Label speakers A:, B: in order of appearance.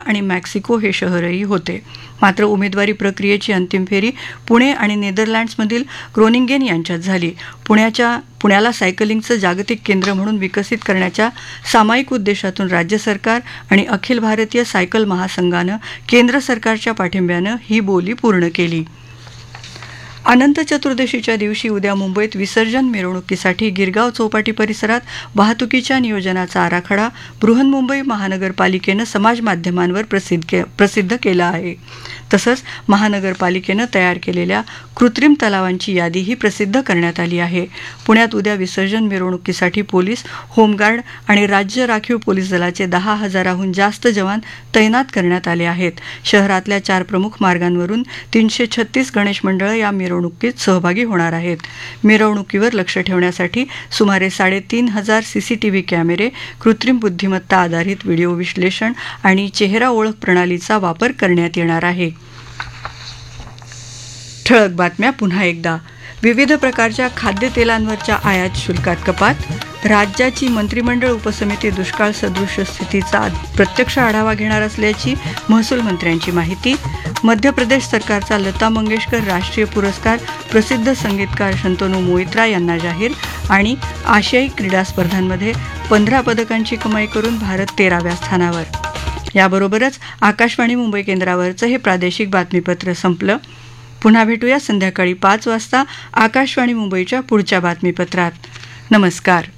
A: आणि मेक्सिको हे शहरही होते. मात्र उमेदवारी प्रक्रियेची अंतिम फेरी पुणे आणि नेदरलँड्समधील ग्रोनिंगेन यांच्यात झाली. पुण्याला सायकलिंगचं जागतिक केंद्र म्हणून विकसित करण्याच्या सामायिक उद्देशातून राज्य सरकार आणि अखिल भारतीय सायकल महासंघानं केंद्र सरकारच्या पाठिंब्यानं ही बोली पूर्ण केली. अनंत चतुर्दशीच्या दिवशी उद्या मुंबईत विसर्जन मिरवणुकीसाठी गिरगाव चौपाटी परिसरात वाहतुकीच्या नियोजनाचा आराखडा बृहन्मुंबई महानगरपालिकेनं समाज माध्यमांवर प्रसिद्ध केला आहे. तसंच महानगरपालिकेनं तयार केलेल्या कृत्रिम तलावांची यादीही प्रसिद्ध करण्यात आली आहे. पुण्यात उद्या विसर्जन मिरवणुकीसाठी पोलीस, होमगार्ड आणि राज्य राखीव पोलीस दलाचे 10,000हून जास्त जवान तैनात करण्यात आले आहेत. शहरातल्या 4 प्रमुख मार्गांवरून 336 गणेश मंडळं या मिरवणुकीत सहभागी होणार आहेत. मिरवणुकीवर लक्ष ठेवण्यासाठी सुमारे 3,500 सीसीटीव्ही कॅमेरे, कृत्रिम बुद्धिमत्ता आधारित व्हिडिओ विश्लेषण आणि चेहरा ओळख प्रणालीचा वापर करण्यात येणार आहे. ठळक बातम्या पुन्हा एकदा. विविध प्रकारच्या खाद्यतेलांवरच्या आयात शुल्कात कपात. राज्याची मंत्रिमंडळ उपसमिती दुष्काळ सदृश स्थितीचा प्रत्यक्ष आढावा घेणार असल्याची महसूल मंत्र्यांची माहिती. मध्य प्रदेश सरकारचा लता मंगेशकर राष्ट्रीय पुरस्कार प्रसिद्ध संगीतकार शंतनू मोहित्रा यांना जाहीर. आणि आशियाई क्रीडा स्पर्धांमध्ये 15 पदकांची कमाई करून भारत 13व्या स्थानावर. याबरोबरच आकाशवाणी मुंबई केंद्रावरचं हे प्रादेशिक बातमीपत्र संपलं. पुन्हा भेटूया संध्याकाळी 5 वाजता आकाशवाणी मुंबईच्या पुढच्या बातमीपत्रात. नमस्कार.